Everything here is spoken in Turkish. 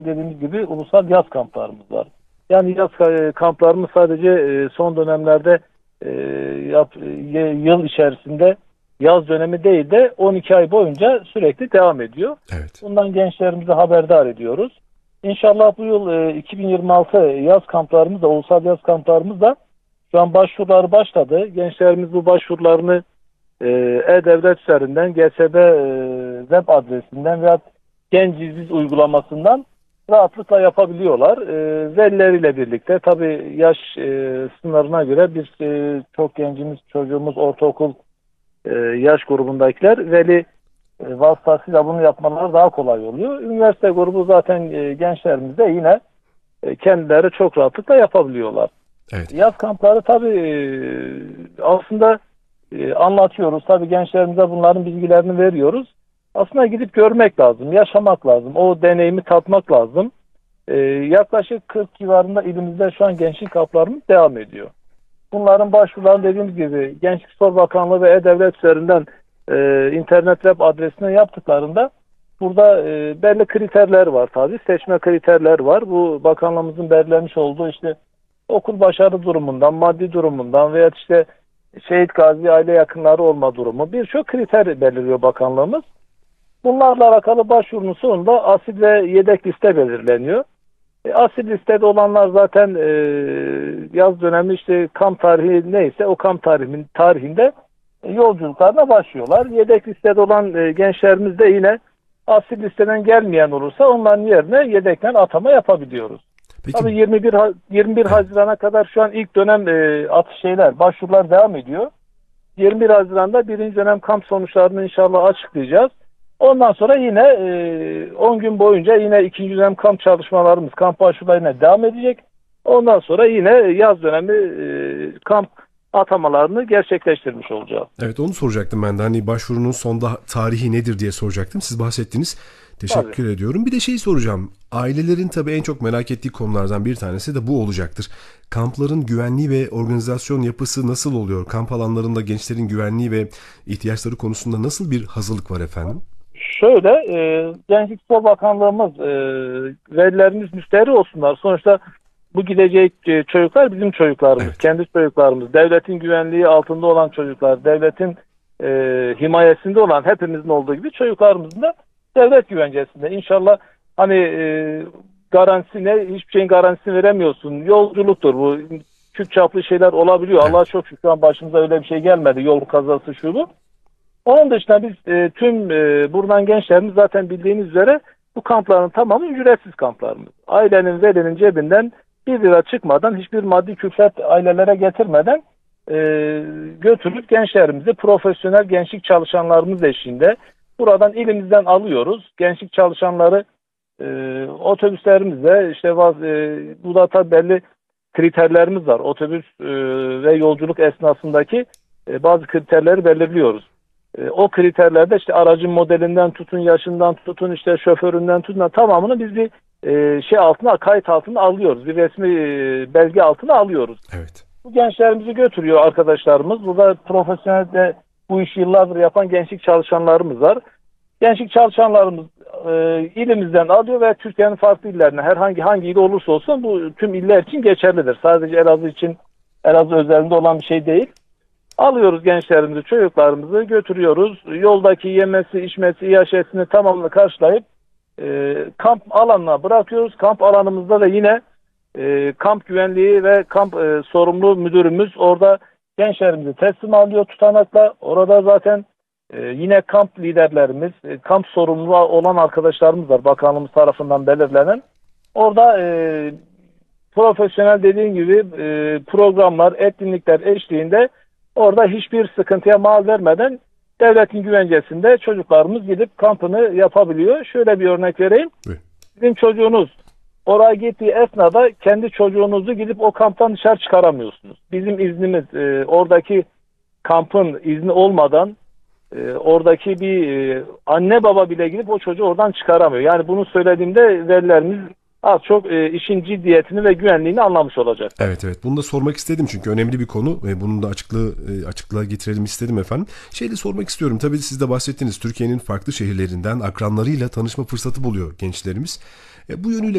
dediğimiz gibi ulusal yaz kamplarımız var. Yani yaz kamplarımız sadece son dönemlerde yıl içerisinde yaz dönemi değil de 12 ay boyunca sürekli devam ediyor. Evet. Bundan gençlerimizi haberdar ediyoruz. İnşallah bu yıl 2026 yaz kamplarımız da, ulusal yaz kamplarımız da şu an başvuruları başladı. Gençlerimiz bu başvurularını E-Devlet üzerinden, GSB web adresinden veya Genciz uygulamasından rahatlıkla yapabiliyorlar. Velileriyle birlikte tabii yaş sınırına göre biz çok gencimiz, çocuğumuz ortaokul yaş grubundakiler veli vasıtasıyla bunu yapmaları daha kolay oluyor. Üniversite grubu zaten gençlerimiz de yine kendileri çok rahatlıkla yapabiliyorlar. Evet. Yaz kampları tabii aslında anlatıyoruz. Tabii gençlerimize bunların bilgilerini veriyoruz. Aslında gidip görmek lazım, yaşamak lazım. O deneyimi tatmak lazım. Yaklaşık 40 civarında ilimizde şu an gençlik kamplarımız devam ediyor. Bunların başvurularını dediğimiz gibi Gençlik Spor Bakanlığı ve E-Devlet üzerinden internet web adresine yaptıklarında burada belli kriterler var tabii. Seçme kriterler var. Bu bakanlığımızın belirlemiş olduğu işte okul başarı durumundan, maddi durumundan veya işte şehit gazi aile yakınları olma durumu birçok kriter belirliyor bakanlığımız. Bunlarla alakalı başvurunun sonunda asil ve yedek liste belirleniyor. Asil listede olanlar zaten yaz dönemi işte kamp tarihi neyse o kamp tarihinde yolculuklarına başlıyorlar. Yedek listede olan gençlerimiz de yine asil listeden gelmeyen olursa onların yerine yedekten atama yapabiliyoruz. Peki. Tabii 21 Haziran'a kadar şu an ilk dönem başvurular devam ediyor. 21 Haziran'da birinci dönem kamp sonuçlarını inşallah açıklayacağız. Ondan sonra yine 10 gün boyunca yine ikinci dönem kamp çalışmalarımız, kamp başvurularına devam edecek. Ondan sonra yine yaz dönemi kamp atamalarını gerçekleştirmiş olacağız. Evet, onu soracaktım ben de. Hani başvurunun sonda tarihi nedir diye soracaktım. Siz bahsettiniz. Teşekkür ediyorum. Bir de soracağım. Ailelerin tabii en çok merak ettiği konulardan bir tanesi de bu olacaktır. Kampların güvenliği ve organizasyon yapısı nasıl oluyor? Kamp alanlarında gençlerin güvenliği ve ihtiyaçları konusunda nasıl bir hazırlık var efendim? Şöyle, Gençlik Spor Bakanlığımız velilerimiz müşteri olsunlar. Sonuçta bu gidecek çocuklar bizim çocuklarımız, Evet. kendi çocuklarımız. Devletin güvenliği altında olan çocuklar, devletin himayesinde olan hepimizin olduğu gibi çocuklarımızın da devlet güvencesinde. İnşallah hani garantisi ne? Hiçbir şeyin garantisini veremiyorsun. Yolculuktur bu. Küçük çaplı şeyler olabiliyor. Evet. Allah'a çok şükür şu an başımıza öyle bir şey gelmedi. Yol kazası şu bu. Onun dışında biz tüm buradan gençlerimiz zaten bildiğiniz üzere bu kampların tamamı ücretsiz kamplarımız. Ailenin, velinin cebinden 1 lira çıkmadan, hiçbir maddi külfet ailelere getirmeden götürüp gençlerimizi profesyonel gençlik çalışanlarımız eşliğinde buradan ilimizden alıyoruz. Gençlik çalışanları otobüslerimizle işte bu da tabii belli kriterlerimiz var. Otobüs ve yolculuk esnasındaki bazı kriterleri belirliyoruz. O kriterlerde işte aracın modelinden tutun, yaşından tutun, işte şoföründen tutun, tamamını biz bir kayıt altına alıyoruz. Bir resmi belge altına alıyoruz. Evet. Bu gençlerimizi götürüyor arkadaşlarımız. Burada profesyonel de bu işi yıllardır yapan gençlik çalışanlarımız var. Gençlik çalışanlarımız ilimizden alıyor ve Türkiye'nin farklı illerine hangi il olursa olsun bu tüm iller için geçerlidir. Sadece Elazığ için, Elazığ özelinde olan bir şey değil. Alıyoruz gençlerimizi, çocuklarımızı götürüyoruz. Yoldaki yemesi, içmesi, iaşesini tamamını karşılayıp kamp alanına bırakıyoruz. Kamp alanımızda da yine kamp güvenliği ve kamp sorumlu müdürümüz orada gençlerimizi teslim alıyor tutanakla. Orada zaten yine kamp liderlerimiz, kamp sorumlu olan arkadaşlarımız var bakanlığımız tarafından belirlenen. Orada profesyonel dediğim gibi programlar, etkinlikler eşliğinde orada hiçbir sıkıntıya mal vermeden devletin güvencesinde çocuklarımız gidip kampını yapabiliyor. Şöyle bir örnek vereyim. Sizin çocuğunuz oraya gittiği esnada kendi çocuğunuzu gidip o kamptan dışarı çıkaramıyorsunuz. Bizim iznimiz oradaki kampın izni olmadan oradaki bir anne baba bile gidip o çocuğu oradan çıkaramıyor. Yani bunu söylediğimde velilerimiz az çok işin ciddiyetini ve güvenliğini anlamış olacak. Evet. Bunu da sormak istedim çünkü önemli bir konu ve bunun da açıklığa getirelim istedim efendim. De sormak istiyorum. Tabii siz de bahsettiniz. Türkiye'nin farklı şehirlerinden akranlarıyla tanışma fırsatı buluyor gençlerimiz. Bu yönüyle